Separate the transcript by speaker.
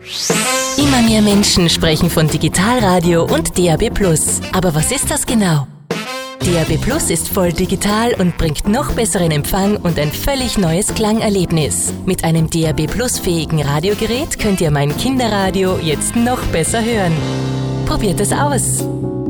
Speaker 1: Immer mehr Menschen sprechen von Digitalradio und DAB+. Aber was ist das genau? DAB+ ist voll digital und bringt noch besseren Empfang und ein völlig neues Klangerlebnis. Mit einem DAB+-fähigen Radiogerät könnt ihr mein Kinderradio jetzt noch besser hören. Probiert es aus!